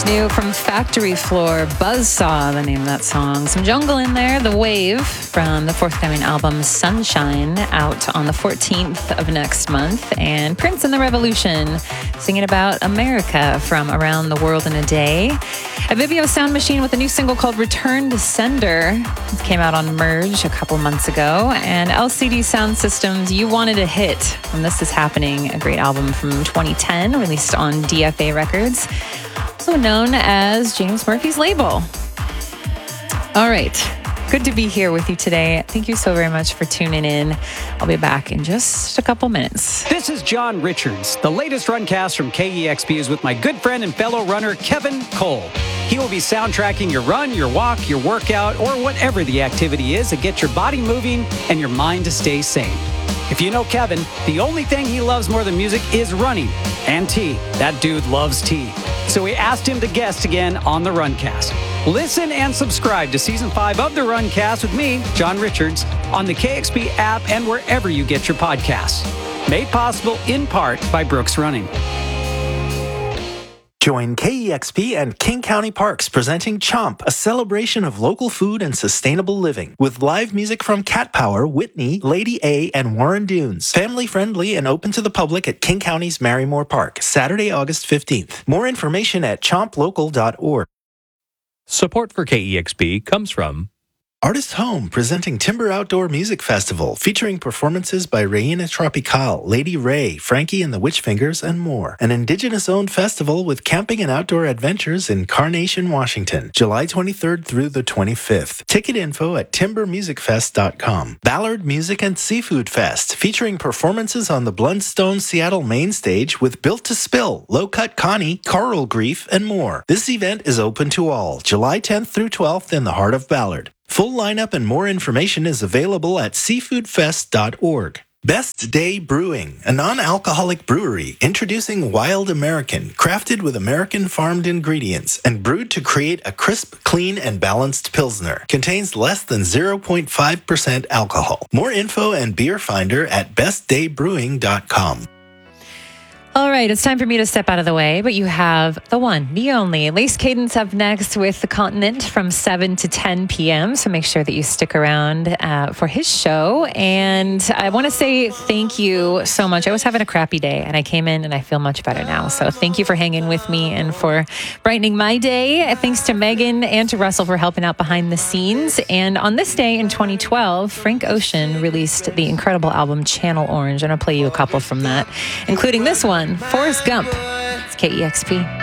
New from Factory Floor, Buzzsaw, the name of that song. Some jungle in there, The Wave from the forthcoming album Sunshine, out on the 14th of next month. And Prince and the Revolution singing about America from Around the World in a Day. A Vivio Sound Machine with a new single called Return to Sender. It came out on Merge a couple months ago. And LCD Sound Systems, You Wanted a Hit from This Is Happening, a great album from 2010, released on DFA Records, also known as James Murphy's label. All right. Good to be here with you today. Thank you so very much for tuning in. I'll be back in just a couple minutes. This is John Richards. The latest Runcast from KEXP is with my good friend and fellow runner, Kevin Cole. He will be soundtracking your run, your walk, your workout, or whatever the activity is to get your body moving and your mind to stay sane. If you know Kevin, the only thing he loves more than music is running and tea. That dude loves tea. So we asked him to guest again on the Runcast. Listen and subscribe to Season 5 of the Runcast with me, John Richards, on the KXP app and wherever you get your podcasts. Made possible in part by Brooks Running. Join KEXP and King County Parks presenting Chomp, a celebration of local food and sustainable living, with live music from Cat Power, Whitney, Lady A, and Warren Dunes. Family friendly and open to the public at King County's Marymore Park, Saturday, August 15th. More information at chomplocal.org. Support for KEXP comes from Artist Home, presenting Timber Outdoor Music Festival, featuring performances by Reina Tropical, Lady Ray, Frankie and the Witchfingers, and more. An Indigenous-owned festival with camping and outdoor adventures in Carnation, Washington, July 23rd through the 25th. Ticket info at timbermusicfest.com. Ballard Music and Seafood Fest, featuring performances on the Blundstone Seattle main stage with Built to Spill, Low Cut Connie, Coral Grief, and more. This event is open to all, July 10th through 12th in the heart of Ballard. Full lineup and more information is available at seafoodfest.org. Best Day Brewing, a non-alcoholic brewery introducing Wild American, crafted with American farmed ingredients and brewed to create a crisp, clean, and balanced Pilsner. Contains less than 0.5% alcohol. More info and beer finder at bestdaybrewing.com. All right, it's time for me to step out of the way, but you have the one, the only, Lace Cadence up next with The Continent from 7 to 10 p.m., so make sure that you stick around for his show. And I want to say thank you so much. I was having a crappy day, and I came in, and I feel much better now. So thank you for hanging with me and for brightening my day. Thanks to Megan and to Russell for helping out behind the scenes. And on this day in 2012, Frank Ocean released the incredible album Channel Orange, and I'll play you a couple from that, including this one, Forrest Gump. It's KEXP.